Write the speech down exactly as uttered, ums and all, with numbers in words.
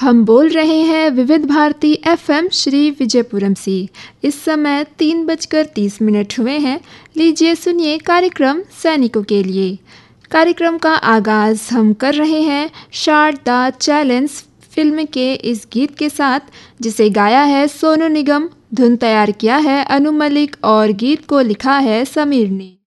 हम बोल रहे हैं विविध भारती एफएम श्री विजयपुरम से। इस समय तीन बजकर तीस मिनट हुए हैं। लीजिए सुनिए कार्यक्रम सैनिकों के लिए। कार्यक्रम का आगाज़ हम कर रहे हैं शार्ट द चैलेंज फिल्म के इस गीत के साथ, जिसे गाया है सोनू निगम, धुन तैयार किया है अनु मलिक और गीत को लिखा है समीर ने।